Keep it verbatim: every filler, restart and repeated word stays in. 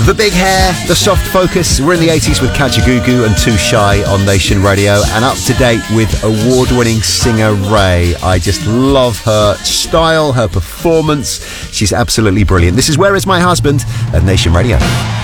The big hair, the soft focus. We're in the eighties with Kajagoogoo and Too Shy on Nation Radio, and up to date with award-winning singer Raye. I just love her style, her performance. She's absolutely brilliant. This is Where Is My Husband at Nation Radio.